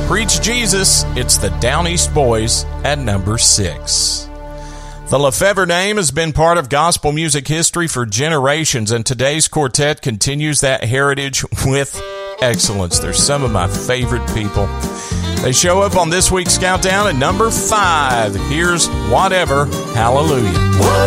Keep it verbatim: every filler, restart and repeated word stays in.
Preach Jesus, it's the Down East Boys at number six. The Lefevre name has been part of gospel music history for generations, and today's quartet continues that heritage with excellence. They're some of my favorite people. They show up on this week's Countdown at number five. Here's Whatever, Hallelujah.